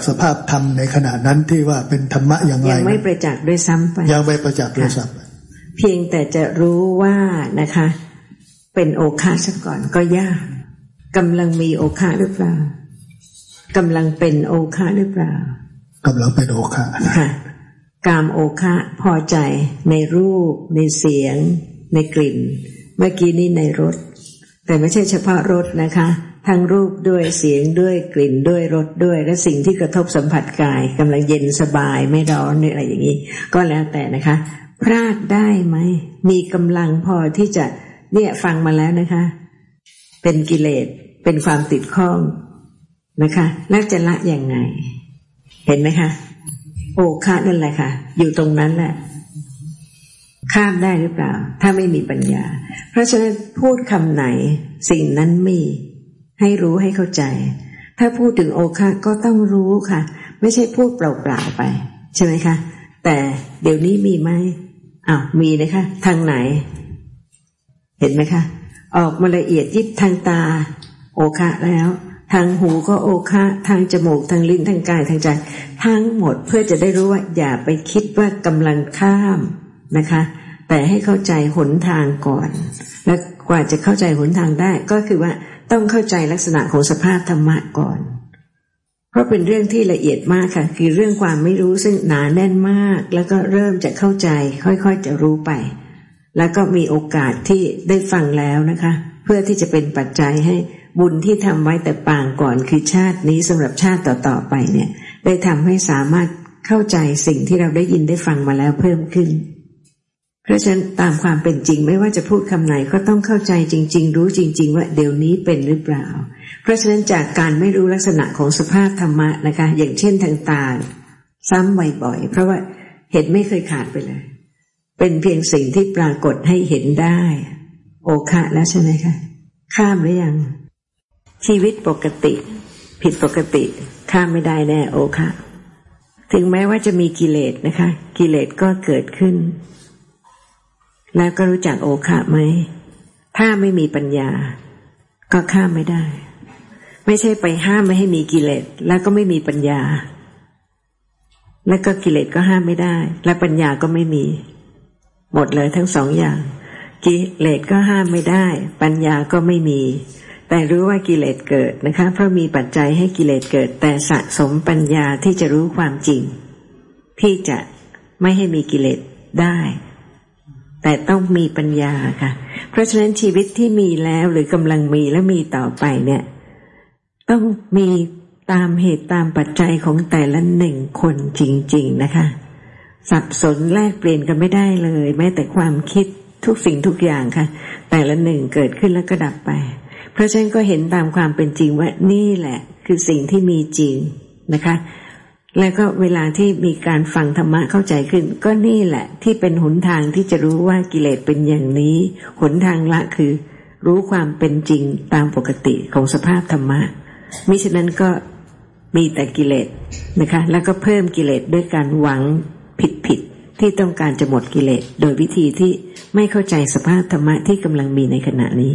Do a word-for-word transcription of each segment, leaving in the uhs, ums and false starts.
สภาพธรรมในขณะนั้นที่ว่าเป็นธรรมะอย่างไรยังไม่ประจักษ์ด้วยซ้ำไปยังไม่ประจักษ์ด้วยซ้ำเพียงแต่จะรู้ว่านะคะเป็นโอฆะซะก่อนก็ยากกำลังมีโอฆะหรือเปล่ากำลังเป็นโอฆะหรือเปล่ากำลังเป็นโอฆะค่ะกามโอฆะพอใจในรูปในเสียงในกลิ่นเมื่อกี้นี้ในรสแต่ไม่ใช่เฉพาะรสนะคะทั้งรูปด้วยเสียงด้วยกลิ่นด้วยรสด้วยและสิ่งที่กระทบสัมผัสกายกำลังเย็นสบายไม่ร้อนอะไรอย่างนี้ก็แล้วแต่นะคะพลาดได้ไหมมีกำลังพอที่จะเนี่ยฟังมาแล้วนะคะเป็นกิเลสเป็นความติดข้องนะคะแล้วจะละยังไงเห็นไหมคะโอฆะนั่นแหละค่ะอยู่ตรงนั้นแหละข้ามได้หรือเปล่าถ้าไม่มีปัญญาเพราะฉะนั้นพูดคำไหนสิ่งนั้นมีให้รู้ให้เข้าใจถ้าพูดถึงโอฆะก็ต้องรู้ค่ะไม่ใช่พูดเปล่าๆไปใช่ไหมคะแต่เดี๋ยวนี้มีไหมอ้าวมีนะคะทางไหนเห็นไหมคะออกมาละเอียดยิบทางตาโอฆะแล้วทางหูก็โอฆะทางจมูกทางลิ้นทางกายทางใจทั้งหมดเพื่อจะได้รู้ว่าอย่าไปคิดว่ากำลังข้ามนะคะแต่ให้เข้าใจหนทางก่อนและกว่าจะเข้าใจหนทางได้ก็คือว่าต้องเข้าใจลักษณะของสภาพธรรมะก่อนเพราะเป็นเรื่องที่ละเอียดมากค่ะคือเรื่องความไม่รู้ซึ่งหนาแน่นมากแล้วก็เริ่มจะเข้าใจค่อยๆจะรู้ไปแล้วก็มีโอกาสที่ได้ฟังแล้วนะคะเพื่อที่จะเป็นปัจจัยให้บุญที่ทำไว้แต่ปางก่อนคือชาตินี้สำหรับชาติต่อๆไปเนี่ยได้ทำให้สามารถเข้าใจสิ่งที่เราได้ยินได้ฟังมาแล้วเพิ่มขึ้นเพราะฉะนั้นตามความเป็นจริงไม่ว่าจะพูดคำไหนก็ต้องเข้าใจจริงๆรู้จริงๆว่าเดี๋ยวนี้เป็นหรือเปล่าเพราะฉะนั้นจากการไม่รู้ลักษณะของสภาพธรรมะนะคะอย่างเช่นทางตาซ้ำบ่อยๆเพราะว่าเห็นไม่เคยขาดไปเลยเป็นเพียงสิ่งที่ปรากฏให้เห็นได้โอฆะแล้วใช่ไหมคะข้ามหรือยังชีวิตปกติผิดปกติข้ามไม่ได้แน่โอฆะถึงแม้ว่าจะมีกิเลสนะคะกิเลสก็เกิดขึ้นแล้วก็รู้จักโอฆะไหมถ้าไม่มีปัญญาก็ข้ามไม่ได้ไม่ใช่ไปห้ามไม่ให้มีกิเลสแล้วก็ไม่มีปัญญาแล้วก็กิเลสก็ห้ามไม่ได้และปัญญาก็ไม่มีหมดเลยทั้งสองอย่างกิเลสก็ห้ามไม่ได้ปัญญาก็ไม่มีแต่รู้ว่ากิเลสเกิดนะคะเพราะมีปัจจัยให้กิเลสเกิดแต่สะสมปัญญาที่จะรู้ความจริงที่จะไม่ให้มีกิเลสได้แต่ต้องมีปัญญาค่ะเพราะฉะนั้นชีวิตที่มีแล้วหรือกำลังมีและมีต่อไปเนี่ยต้องมีตามเหตุตามปัจจัยของแต่ละหนึ่งคนจริงๆนะคะสับสนแลกเปลี่ยนกันไม่ได้เลยแม้แต่ความคิดทุกสิ่งทุกอย่างค่ะแต่ละหนึ่งเกิดขึ้นแล้วก็ดับไปเพราะฉะนั้นก็เห็นตามความเป็นจริงว่านี่แหละคือสิ่งที่มีจริงนะคะแล้วก็เวลาที่มีการฟังธรรมะเข้าใจขึ้นก็นี่แหละที่เป็นหนทางที่จะรู้ว่ากิเลสเป็นอย่างนี้หนทางละคือรู้ความเป็นจริงตามปกติของสภาพธรรมะมิฉะนั้นก็มีแต่กิเลสนะคะแล้วก็เพิ่มกิเลสด้วยการหวังผิดๆที่ต้องการจะหมดกิเลสโดยวิธีที่ไม่เข้าใจสภาพธรรมะที่กำลังมีในขณะนี้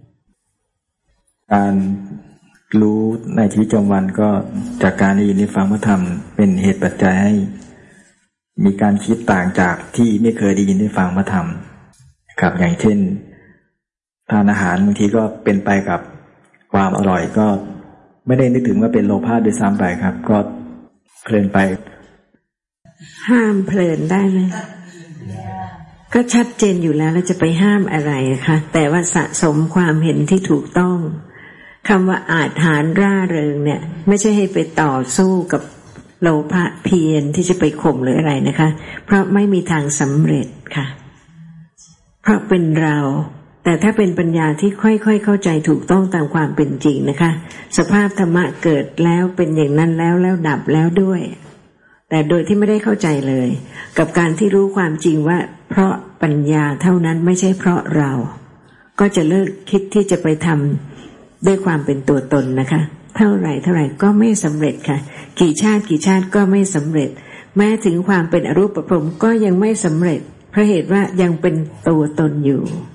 การรู้ในชีวิตประจำวันก็จากการได้ยินได้ฟังพระธรรมเป็นเหตุปัจจัยให้มีการคิดต่างจากที่ไม่เคยได้ยินได้ฟังพระธรรมครับอย่างเช่นทานอาหารบางทีก็เป็นไปกับความอร่อยก็ไม่ได้นึกถึงว่าเป็นโลภะด้วยซ้ำไปครับก็เพลินไปห้ามเพลินได้ไหมก็ชัดเจนอยู่แล้วแล้วจะไปห้ามอะไรคะแต่ว่าสะสมความเห็นที่ถูกต้องคำว่าอาถรรพ์ร่าเริงเนี่ยไม่ใช่ให้ไปต่อสู้กับโลภะเพียรที่จะไปข่มหรืออะไรนะคะเพราะไม่มีทางสำเร็จค่ะเพราะเป็นเราแต่ถ้าเป็นปัญญาที่ค่อยๆเข้าใจถูกต้องตามความเป็นจริงนะคะสภาพธรรมะเกิดแล้วเป็นอย่างนั้นแล้วแล้วดับแล้วด้วยแต่โดยที่ไม่ได้เข้าใจเลยกับการที่รู้ความจริงว่าเพราะปัญญาเท่านั้นไม่ใช่เพราะเราก็จะเลิกคิดที่จะไปทำด้วยความเป็นตัวตนนะคะเท่าไหร่เท่าไหร่ก็ไม่สำเร็จค่ะกี่ชาติกี่ชาติก็ไม่สำเร็จแม้ถึงความเป็นอรูปพรหมก็ยังไม่สำเร็จเพราะเหตุว่ายังเป็นตัวตนอยู่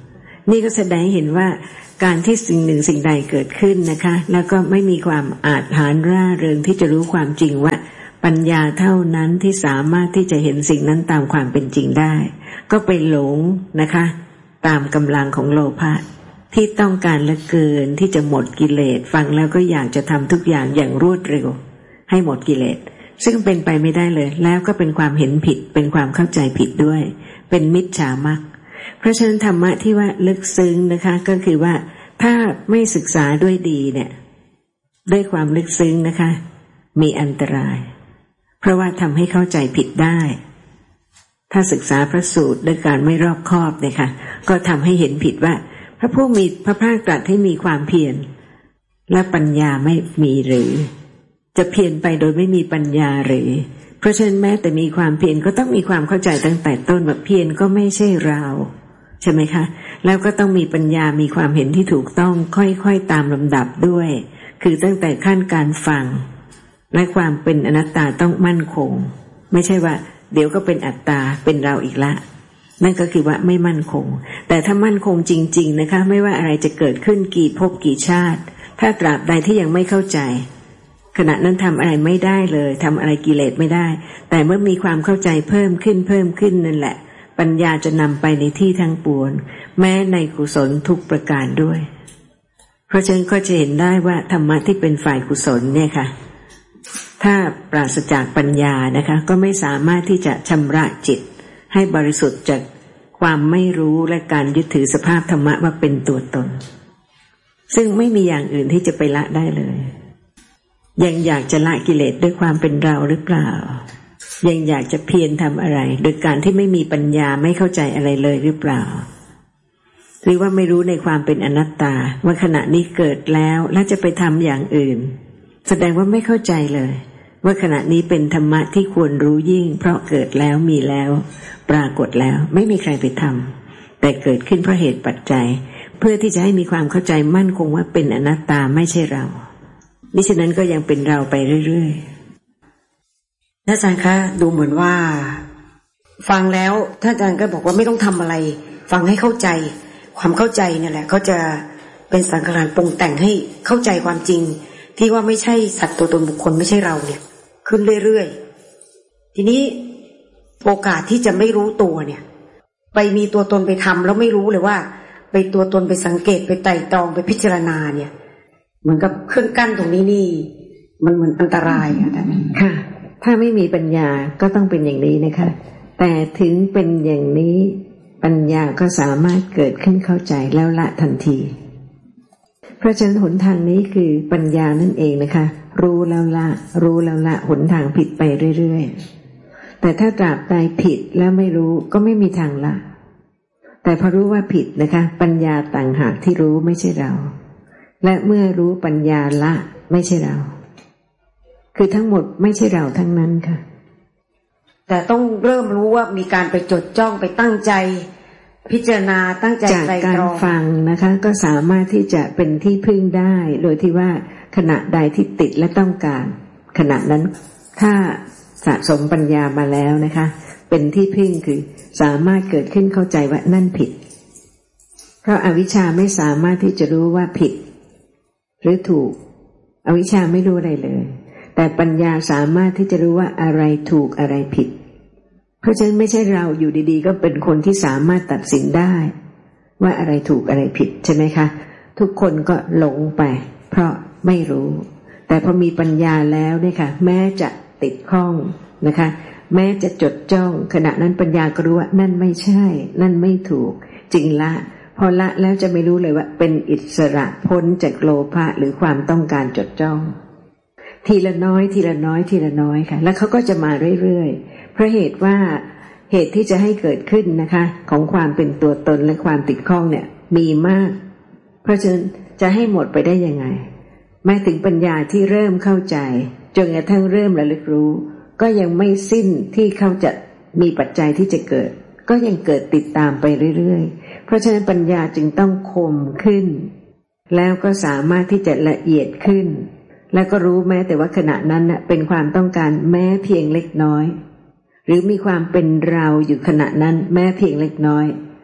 นี่ก็แสดงเห็นว่าการที่สิ่งหนึ่งสิ่งใดเกิดขึ้นนะคะแล้วก็ไม่มีความอาจหาญร่าเริงที่จะรู้ความจริงว่าปัญญาเท่านั้นที่สามารถที่จะเห็นสิ่งนั้นตามความเป็นจริงได้ก็ไปหลงนะคะตามกำลังของโลภะที่ต้องการเหลือเกินที่จะหมดกิเลสฟังแล้วก็อยากจะทำทุกอย่างอย่างรวดเร็วให้หมดกิเลสซึ่งเป็นไปไม่ได้เลยแล้วก็เป็นความเห็นผิดเป็นความเข้าใจผิดด้วยเป็นมิจฉามรรคเพราะฉะนั้นธรรมะที่ว่าลึกซึ้งนะคะก็คือว่าถ้าไม่ศึกษาด้วยดีเนี่ยด้วยความลึกซึ้งนะคะมีอันตรายเพราะว่าทำให้เข้าใจผิดได้ถ้าศึกษาพระสูตรด้วยการไม่รอบคอบเนี่ยค่ะก็ทำให้เห็นผิดว่าพระผู้มีพระภาคตรัสให้มีความเพียรและปัญญาไม่มีหรือจะเพียรไปโดยไม่มีปัญญาหรือเพราะฉะนั้นแม้แต่มีความเพียรก็ต้องมีความเข้าใจตั้งแต่ต้นว่าเพียรก็ไม่ใช่เราใช่ไหมคะแล้วก็ต้องมีปัญญามีความเห็นที่ถูกต้องค่อยๆตามลำดับด้วยคือตั้งแต่ขั้นการฟังและความเป็นอนัตตาต้องมั่นคงไม่ใช่ว่าเดี๋ยวก็เป็นอัตตาเป็นเราอีกละนั่นก็คือว่าไม่มั่นคงแต่ถ้ามั่นคงจริงๆนะคะไม่ว่าอะไรจะเกิดขึ้นกี่ภพกี่ชาติถ้าตราบใดที่ยังไม่เข้าใจขณะนั้นทำอะไรไม่ได้เลยทำอะไรกิเลสไม่ได้แต่เมื่อมีความเข้าใจเพิ่มขึ้นเพิ่มขึ้นนั่นแหละปัญญาจะนำไปในที่ทั้งปวงแม้ในกุศลทุกประการด้วยเพราะฉะนั้นก็จะเห็นได้ว่าธรรมะที่เป็นฝ่ายกุศลเนี่ยค่ะถ้าปราศจากปัญญานะคะก็ไม่สามารถที่จะชำระจิตให้บริสุทธิ์จากความไม่รู้และการยึดถือสภาพธรรมะว่าเป็นตัวตนซึ่งไม่มีอย่างอื่นที่จะไปละได้เลยยังอยากจะละกิเลสด้วยความเป็นเราหรือเปล่ายังอยากจะเพียรทำอะไรโดยการที่ไม่มีปัญญาไม่เข้าใจอะไรเลยหรือเปล่าหรือว่าไม่รู้ในความเป็นอนัตตาว่าขณะนี้เกิดแล้วแล้วจะไปทำอย่างอื่นแสดงว่าไม่เข้าใจเลยว่าขณะนี้เป็นธรรมะที่ควรรู้ยิ่งเพราะเกิดแล้วมีแล้วปรากฏแล้วไม่มีใครไปทำแต่เกิดขึ้นเพราะเหตุปัจจัยเพื่อที่จะให้มีความเข้าใจมั่นคงว่าเป็นอนัตตาไม่ใช่เรามิฉะนั้นก็ยังเป็นเราไปเรื่อยๆอาจารย์คะดูเหมือนว่าฟังแล้วท่านอาจารย์ก็บอกว่าไม่ต้องทำอะไรฟังให้เข้าใจความเข้าใจนี่แหละก็จะเป็นสังขารปรุงแต่งให้เข้าใจความจริงที่ว่าไม่ใช่สัตว์ตัวตนบุคคลไม่ใช่เราเนี่ยขึ้นเรื่อยๆทีนี้โอกาสที่จะไม่รู้ตัวเนี่ยไปมีตัวตนไปทำแล้วไม่รู้เลยว่าไปตัวตนไปสังเกตไปไต่ตรองไปพิจารณาเนี่ยเหมือนกับเครื่องกั้นตรงนี้นี่มันเหมือนอันตรายค่ะท่านค่ะถ้าไม่มีปัญญาก็ต้องเป็นอย่างนี้นะคะแต่ถึงเป็นอย่างนี้ปัญญาก็สามารถเกิดขึ้นเข้าใจแล้วละทันทีเพราะฉะนั้นหนทางนี้คือปัญญานั่นเองนะคะรู้แล้วละรู้แล้วละหนทางผิดไปเรื่อยๆแต่ถ้าตราบใดผิดแล้วไม่รู้ก็ไม่มีทางละแต่พอรู้ว่าผิดนะคะปัญญาต่างหากที่รู้ไม่ใช่เราและเมื่อรู้ปัญญาละไม่ใช่เราคือทั้งหมดไม่ใช่เราทั้งนั้นค่ะแต่ต้องเริ่มรู้ว่ามีการไปจดจ้องไปตั้งใจพิจารณาตั้งใจจากการฟังนะคะก็สามารถที่จะเป็นที่พึ่งได้โดยที่ว่าขณะใดที่ติดและต้องการขณะนั้นถ้าสะสมปัญญามาแล้วนะคะเป็นที่พึ่งคือสามารถเกิดขึ้นเข้าใจว่านั่นผิดเพราะอวิชชาไม่สามารถที่จะรู้ว่าผิดหรือถูกอวิชชาไม่รู้อะไรเลยแต่ปัญญาสามารถที่จะรู้ว่าอะไรถูกอะไรผิดเพราะฉะนั้นไม่ใช่เราอยู่ดีๆก็เป็นคนที่สามารถตัดสินได้ว่าอะไรถูกอะไรผิดใช่ไหมคะทุกคนก็หลงไปเพราะไม่รู้แต่พอมีปัญญาแล้วเนี่ยค่ะแม้จะติดข้องนะคะแม้จะจดจ้องขณะนั้นปัญญาก็รู้ว่านั่นไม่ใช่นั่นไม่ถูกจริงละพอละแล้วจะไม่รู้เลยว่าเป็นอิสระพ้นจากโลภะหรือความต้องการจดจ้องทีละน้อยทีละน้อยทีละน้อยค่ะแล้วเขาก็จะมาเรื่อยๆเพราะเหตุว่าเหตุที่จะให้เกิดขึ้นนะคะของความเป็นตัวตนและความติดข้องเนี่ยมีมากเพราะฉะนั้นจะให้หมดไปได้ยังไงแม้ถึงปัญญาที่เริ่มเข้าใจจนกระทั่งเริ่มระลึกรู้ก็ยังไม่สิ้นที่เขาจะมีปัจจัยที่จะเกิดก็ยังเกิดติดตามไปเรื่อยๆเพราะฉะนั้นปัญญาจึงต้องคมขึ้นแล้วก็สามารถที่จะละเอียดขึ้นแล้วก็รู้แม้แต่ว่าขณะนั้นน่ะเป็นความต้องการแม้เพียงเล็กน้อยหรือมีความเป็นเราอยู่ขณะนั้นแม้เพียงเล็กน้อย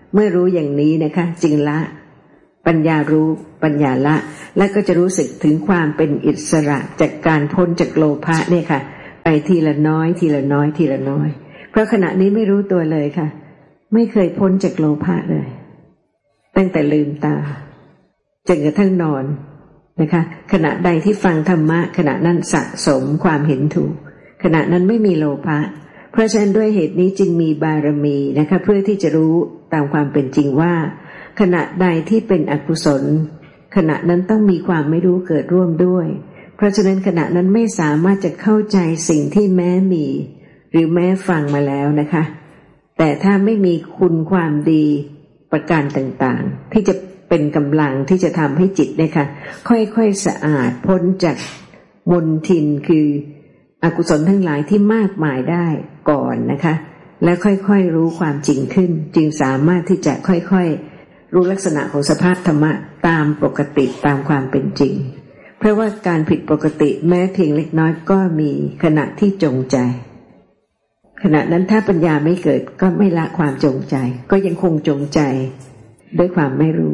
เมื่อรู้อย่างนี้นะคะจึงละปัญญารู้ปัญญาละและก็จะรู้สึกถึงความเป็นอิสระจากการพ้นจากโลภะเนี่ยค่ะไปทีละน้อยทีละน้อยทีละน้อยเพราะขณะนี้ไม่รู้ตัวเลยค่ะไม่เคยพ้นจากโลภะเลยตั้งแต่ลืมตาจนกระทั่งนอนนะคะขณะใดที่ฟังธรรมะขณะนั้นสะสมความเห็นถูกขณะนั้นไม่มีโลภะเพราะฉะนั้นด้วยเหตุนี้จึงมีบารมีนะคะเพื่อที่จะรู้ตามความเป็นจริงว่าขณะใดที่เป็นอกุศลขณะนั้นต้องมีความไม่รู้เกิดร่วมด้วยเพราะฉะนั้นขณะนั้นไม่สามารถจะเข้าใจสิ่งที่แม้มีหรือแม้ฟังมาแล้วนะคะแต่ถ้าไม่มีคุณความดีประการต่างๆที่จะเป็นกำลังที่จะทำให้จิตเนี่ยค่ะค่อยๆสะอาดพ้นจากมลทินคืออกุศลทั้งหลายที่มากมายได้ก่อนนะคะและค่อยๆรู้ความจริงขึ้นจึงสามารถที่จะค่อยๆรู้ลักษณะของสภาพธรรมะตามปกติตามความเป็นจริงเพราะว่าการผิดปกติแม้เพียงเล็กน้อยก็มีขณะที่จงใจขณะนั้นถ้าปัญญาไม่เกิดก็ไม่ละความจงใจก็ยังคงจงใจด้วยความไม่รู้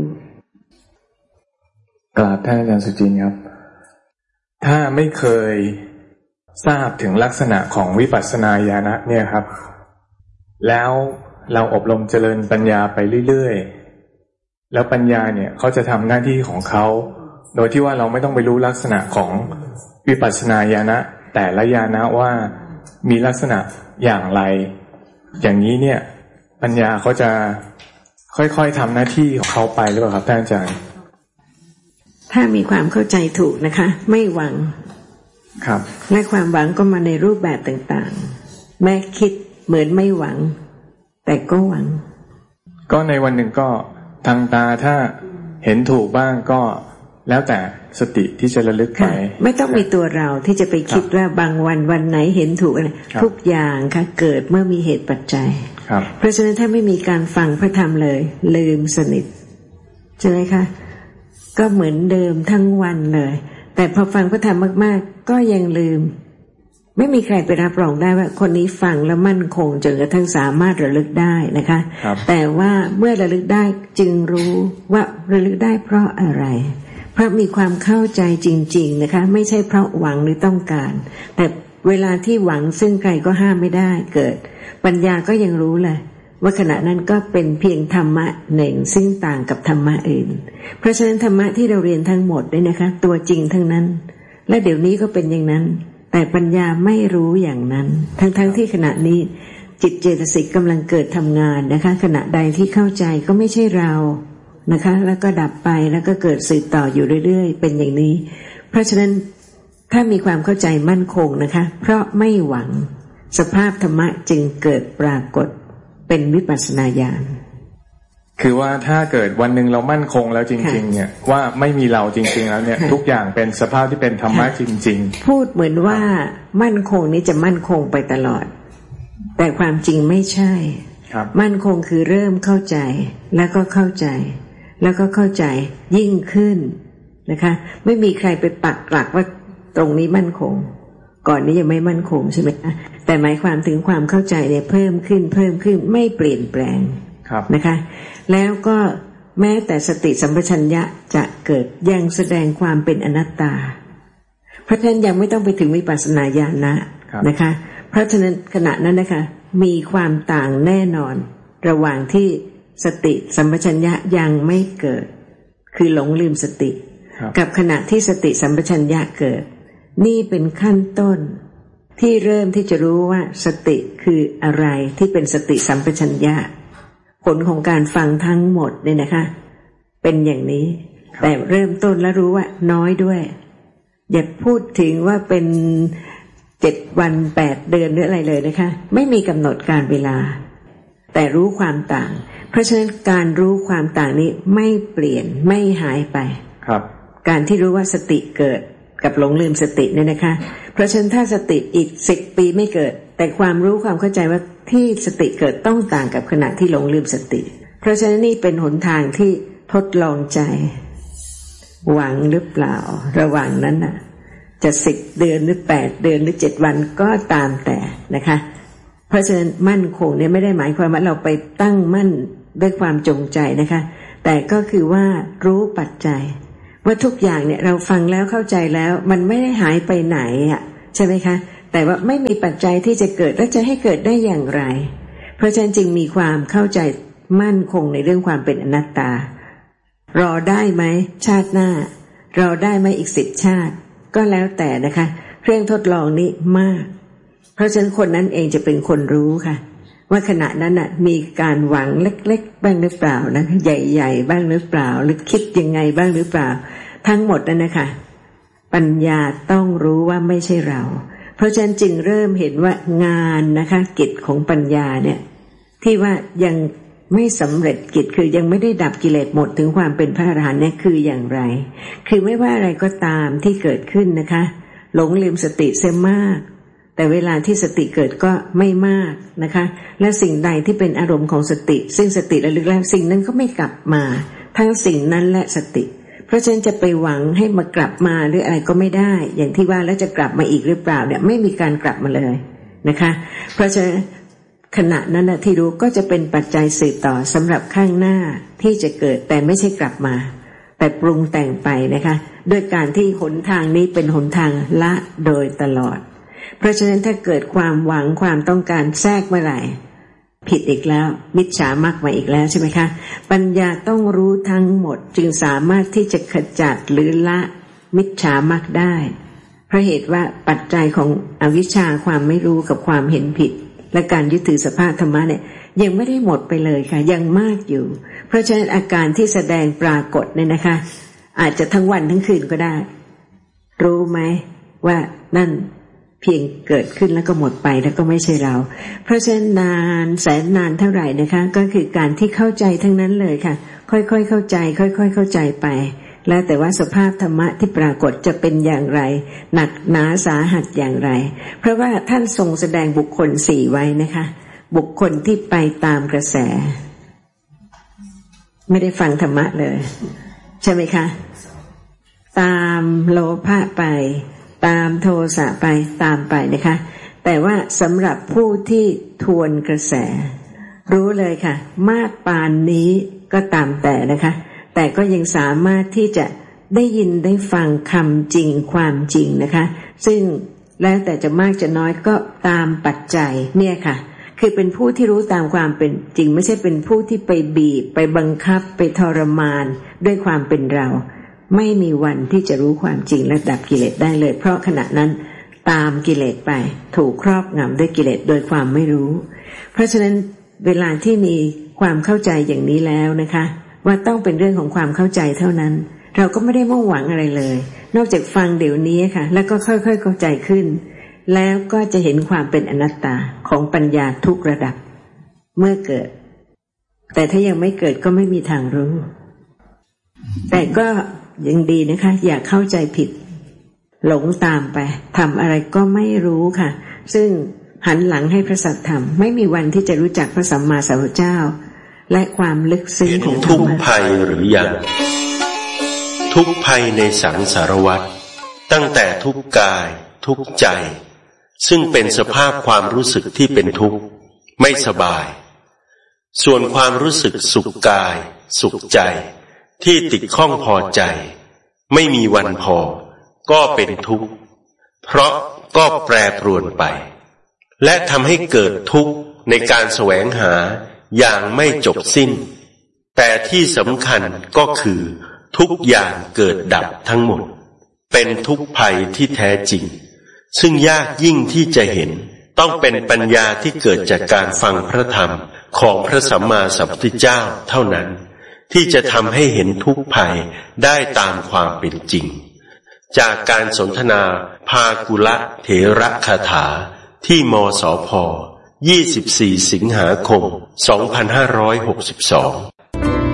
กราบท่านอาจารย์สุจินต์ครับถ้าไม่เคยทราบถึงลักษณะของวิปัสสนาญาณะเนี่ยครับแล้วเราอบรมเจริญปัญญาไปเรื่อยๆแล้วปัญญาเนี่ยเขาจะทำหน้าที่ของเขาโดยที่ว่าเราไม่ต้องไปรู้ลักษณะของวิปัสสนาญาณะแต่ละญาณะว่ามีลักษณะอย่างไรอย่างนี้เนี่ยปัญญาเขาจะค่อยๆทำหน้าที่ของเขาไปหรือเปล่าครับท่านอาจารย์ถ้ามีความเข้าใจถูกนะคะไม่หวังครับและความหวังก็มาในรูปแบบต่างๆแม้คิดเหมือนไม่หวังแต่ก็หวังก็ในวันหนึ่งก็ทางตาถ้าเห็นถูกบ้างก็แล้วแต่สติที่จะระลึกไปไม่ต้องมีตัวเราที่จะไปคิดว่าบางวันวันไหนเห็นถูกอะไรทุกอย่างค่ะเกิดเมื่อมีเหตุปัจจัยเพราะฉะนั้นถ้าไม่มีการฟังพระธรรมเลยลืมสนิทใช่ไหมคะก็เหมือนเดิมทั้งวันเลยแต่พอฟังพระธรรมมากๆก็ยังลืมไม่มีใครไปรับรองได้ว่าคนนี้ฟังแล้วมั่นคงจนกระทั่งสามารถระลึกได้นะคะแต่ว่าเมื่อระลึกได้จึงรู้ว่าระลึกได้เพราะอะไรเพราะมีความเข้าใจจริงๆนะคะไม่ใช่เพราะหวังหรือต้องการแต่เวลาที่หวังซึ่งใครก็ห้ามไม่ได้เกิดปัญญาก็ยังรู้เลยว่าขณะนั้นก็เป็นเพียงธรรมะหนึ่งซึ่งต่างกับธรรมะอื่นเพราะฉะนั้นธรรมะที่เราเรียนทั้งหมดเนี่ยนะคะตัวจริงทั้งนั้นและเดี๋ยวนี้ก็เป็นอย่างนั้นแต่ปัญญาไม่รู้อย่างนั้นทั้งๆ ท, ที่ขณะนี้จิตเจตสิกกำลังเกิดทำงานนะคะขณะใดที่เข้าใจก็ไม่ใช่เรานะคะแล้วก็ดับไปแล้วก็เกิดสืบต่ออยู่เรื่อยๆเป็นอย่างนี้เพราะฉะนั้นถ้ามีความเข้าใจมั่นคงนะคะเพราะไม่หวังสภาพธรรมะจึงเกิดปรากฏเป็นวิปัสสนาญาณคือว่าถ้าเกิดวันหนึ่งเรามั่นคงแล้วจริงๆเนี่ยว่าไม่มีเราจริงๆแล้วเนี่ยทุกอย่างเป็นสภาพที่เป็นธรรมะจริงๆพูดเหมือนว่ามั่นคงนี้จะมั่นคงไปตลอดแต่ความจริงไม่ใช่มั่นคงคือเริ่มเข้าใจแล้วก็เข้าใจแล้วก็เข้าใจยิ่งขึ้นนะคะไม่มีใครไปปักหลักว่าตรงนี้มั่นคงก่อนนี้ยังไม่มั่นคงใช่ไหมแต่หมายความถึงความเข้าใจเนี่ยเพิ่มขึ้นเพิ่มขึ้นไม่เปลี่ยนแปลงนะคะแล้วก็แม้แต่สติสัมปชัญญะจะเกิดยังแสดงความเป็นอนัตตาเพราะฉะนั้นยังไม่ต้องไปถึงวิปัสสนาญาณะนะคะเพราะฉะนั้นขณะนั้นนะคะมีความต่างแน่นอนระหว่างที่สติสัมปชัญญะยังไม่เกิดคือหลงลืมสติกับขณะที่สติสัมปชัญญะเกิดนี่เป็นขั้นต้นที่เริ่มที่จะรู้ว่าสติคืออะไรที่เป็นสติสัมปชัญญะผลของการฟังทั้งหมดเนี่ยนะคะเป็นอย่างนี้แต่เริ่มต้นแล้วรู้ว่าน้อยด้วยอย่าพูดถึงว่าเป็นเจ็ดวันแปดเดือนหรืออะไรเลยนะคะไม่มีกำหนดการเวลาแต่รู้ความต่างเพราะฉะนั้นการรู้ความต่างนี้ไม่เปลี่ยนไม่หายไปครับการที่รู้ว่าสติเกิดกับหลงลืมสติเนี่ยนะคะเพราะฉะนั้นถ้าสติอีกสิบปีไม่เกิดแต่ความรู้ความเข้าใจว่าที่สติเกิดต้องต่างกับขณะที่หลงลืมสติเพราะฉะนั้นนี่เป็นหนทางที่ทดลองใจหวังหรือเปล่าระหว่างนั้นน่ะจะสิบเดือนหรือแปดเดือนหรือเจ็ดวันก็ตามแต่นะคะเพราะฉะนั้นมั่นคงเนี่ยไม่ได้หมายความว่าเราไปตั้งมั่นด้วยความจงใจนะคะแต่ก็คือว่ารู้ปัจจัยว่าทุกอย่างเนี่ยเราฟังแล้วเข้าใจแล้วมันไม่ได้หายไปไหนอ่ะใช่ไหมคะแต่ว่าไม่มีปัจจัยที่จะเกิดแล้วจะให้เกิดได้อย่างไรเพราะฉะนั้นจึงมีความเข้าใจมั่นคงในเรื่องความเป็นอนัตตารอได้ไหมชาติหน้ารอได้ไหมอีกสิบชาติก็แล้วแต่นะคะเครื่องทดลองนี้มากเพราะฉะนั้นคนนั้นเองจะเป็นคนรู้ค่ะว่าขณะนั้นน่ะมีการหวังเล็กๆบ้างหรือเปล่านะใหญ่ๆบ้างหรือเปล่าหรือคิดยังไงบ้างหรือเปล่าทั้งหมดนั่นนะคะปัญญาต้องรู้ว่าไม่ใช่เราเพราะฉะนั้นจึงเริ่มเห็นว่างานนะคะกิจของปัญญาเนี่ยที่ว่ายังไม่สำเร็จกิจคือยังไม่ได้ดับกิเลสหมดถึงความเป็นพระอรหันต์เนี่ยคืออย่างไรคือไม่ว่าอะไรก็ตามที่เกิดขึ้นนะคะหลงลืมสติเสียมากแต่เวลาที่สติเกิดก็ไม่มากนะคะและสิ่งใดที่เป็นอารมณ์ของสติซึ่งสติระลึกแล้วสิ่งนั้นก็ไม่กลับมาทั้งสิ่งนั้นและสติเพราะฉะนั้นจะไปหวังให้มากลับมาหรืออะไรก็ไม่ได้อย่างที่ว่าแล้วจะกลับมาอีกหรือเปล่าเนี่ยไม่มีการกลับมาเลยนะคะเพราะฉะนั้นขณะนั้นนะที่รู้ก็จะเป็นปัจจัยสืบต่อสำหรับข้างหน้าที่จะเกิดแต่ไม่ใช่กลับมาแต่ปรุงแต่งไปนะคะด้วยการที่หนทางนี้เป็นหนทางละโดยตลอดเพราะฉะนั้นถ้าเกิดความหวังความต้องการแทรกเมื่อไหร่ผิดอีกแล้วมิจฉามรรคมาอีกแล้วใช่ไหมคะปัญญาต้องรู้ทั้งหมดจึงสามารถที่จะขจัดหรือละมิจฉามรรคได้เพราะเหตุว่าปัจจัยของอวิชชาความไม่รู้กับความเห็นผิดและการยึดถือสภาพธรรมะเนี่ยยังไม่ได้หมดไปเลยค่ะยังมากอยู่เพราะฉะนั้นอาการที่แสดงปรากฏเนี่ยนะคะอาจจะทั้งวันทั้งคืนก็ได้รู้ไหมว่านั่นเพียงเกิดขึ้นแล้วก็หมดไปแล้วก็ไม่ใช่เราเพราะฉะนั้นนานแสนนานเท่าไหร่นะคะก็คือการที่เข้าใจทั้งนั้นเลยค่ะค่อยๆเข้าใจค่อยๆเข้าใจไปแล้วแต่ว่าสภาพธรรมะที่ปรากฏจะเป็นอย่างไรหนักหนาสาหัสอย่างไรเพราะว่าท่านทรงแสดงบุคคลสี่ไว้นะคะบุคคลที่ไปตามกระแสไม่ได้ฟังธรรมะเลยใช่ไหมคะตามโลภะไปตามโทสะไปตามไปนะคะแต่ว่าสำหรับผู้ที่ทวนกระแสรู้เลยค่ะมากปานนี้ก็ตามแต่นะคะแต่ก็ยังสามารถที่จะได้ยินได้ฟังคำจริงความจริงนะคะซึ่งแล้วแต่จะมากจะน้อยก็ตามปัจจัยเนี่ยค่ะคือเป็นผู้ที่รู้ตามความเป็นจริงไม่ใช่เป็นผู้ที่ไปบีบไปบังคับไปทรมานด้วยความเป็นเราไม่มีวันที่จะรู้ความจริงและดับกิเลสได้เลยเพราะขณะนั้นตามกิเลสไปถูกครอบงำด้วยกิเลสโดยความไม่รู้เพราะฉะนั้นเวลาที่มีความเข้าใจอย่างนี้แล้วนะคะว่าต้องเป็นเรื่องของความเข้าใจเท่านั้นเราก็ไม่ได้มุ่งหวังอะไรเลยนอกจากฟังเดี๋ยวนี้ค่ะแล้วก็ค่อยๆเข้าใจขึ้นแล้วก็จะเห็นความเป็นอนัตตาของปัญญาทุกระดับเมื่อเกิดแต่ถ้ายังไม่เกิดก็ไม่มีทางรู้แต่ก็ยังดีนะคะอย่าเข้าใจผิดหลงตามไปทำอะไรก็ไม่รู้ค่ะซึ่งหันหลังให้พระสัทธรรมไม่มีวันที่จะรู้จักพระสัมมาสัมพุทธเจ้าและความลึกซึ้งของธรรมะทุกข์ภัยหรือยังทุกข์ภัยในสังสารวัฏตั้งแต่ทุกข์กายทุกข์ใจซึ่งเป็นสภาพความรู้สึกที่เป็นทุกข์ไม่สบายส่วนความรู้สึกสุขกายสุขใจที่ติดข้องพอใจไม่มีวันพอก็เป็นทุกข์เพราะก็แปรปรวนไปและทำให้เกิดทุกข์ในการแสวงหาอย่างไม่จบสิ้นแต่ที่สำคัญก็คือทุกอย่างเกิดดับทั้งหมดเป็นทุกข์ภัยที่แท้จริงซึ่งยากยิ่งที่จะเห็นต้องเป็นปัญญาที่เกิดจากการฟังพระธรรมของพระสัมมาสัมพุทธเจ้าเท่านั้นที่จะทำให้เห็นทุกข์ภัยได้ตามความเป็นจริงจากการสนทนาภากุละเถระคาถาที่มสพยี่สิบสี่สิงหาคมสองพันห้าร้อยหกสิบสอง